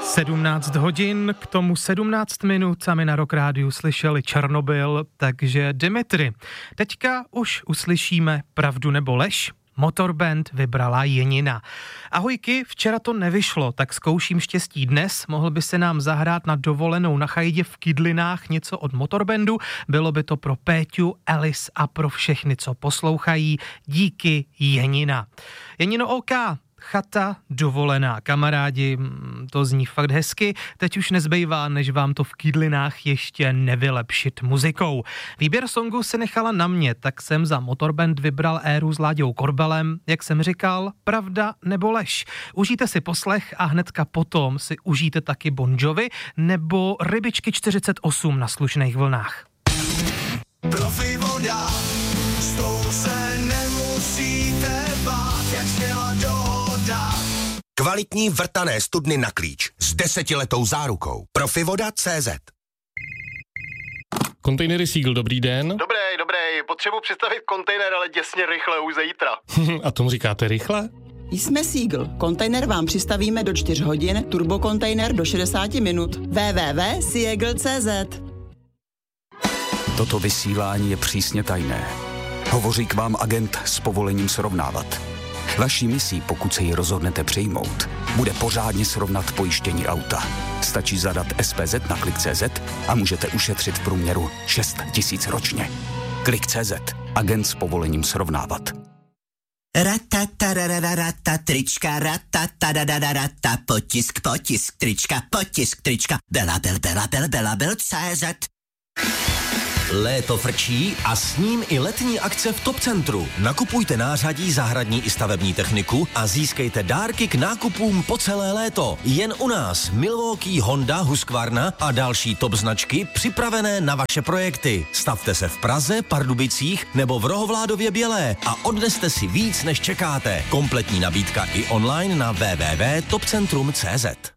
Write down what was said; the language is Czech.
17 hodin, k tomu 17 minut a my na Rock Rádiu slyšeli Černobyl, takže Dimitri. Teďka už uslyšíme pravdu nebo lež. Motorband vybrala Jenina. Ahojky, včera to nevyšlo, tak zkouším štěstí dnes. Mohl by se nám zahrát na dovolenou na chajdě v Kydlinách něco od Motorbandu. Bylo by to pro Péťu, Elis a pro všechny, co poslouchají. Díky, Jenina. Jenino OK. Chata, dovolená, kamarádi, to zní fakt hezky, teď už nezbývá, než vám to v Kydlinách ještě nevylepšit muzikou. Výběr songu se nechala na mě, tak jsem za Motorband vybral Éru s Láďou Korbelem, jak jsem říkal, pravda nebo lež. Užijte si poslech a hnedka potom si užijte taky Bon Jovi nebo Rybičky 48 na slušných vlnách. Profi voda, s tou se nemusíte bát, jak sněla dohoda. Kvalitní vrtané studny na klíč s 10letou zárukou. Profivoda.cz. Kontejnery Seagull, dobrý den. Dobrý, potřebuji přistavit kontejner, ale děsně rychle, už zítra. A tomu říkáte rychle? Jsme Seagull. Kontejner vám přistavíme do 4 hodin, turbokontejner do 60 minut. www.seagull.cz. Toto vysílání je přísně tajné. Hovoří k vám agent s povolením srovnávat. Vaší misí, pokud se ji rozhodnete přijmout, bude pořádně srovnat pojištění auta. Stačí zadat SPZ na Klik.cz a můžete ušetřit v průměru 6 000 ročně. Klik.cz. Agent s povolením srovnávat. Ratatarararata, trička, ratatarararata, potisk, trička, belabel.cz. Léto frčí a s ním i letní akce v Top Centru. Nakupujte nářadí, zahradní i stavební techniku a získejte dárky k nákupům po celé léto. Jen u nás Milwaukee, Honda, Husqvarna a další top značky připravené na vaše projekty. Stavte se v Praze, Pardubicích nebo v Rohovládově Bělé a odneste si víc, než čekáte. Kompletní nabídka i online na www.topcentrum.cz.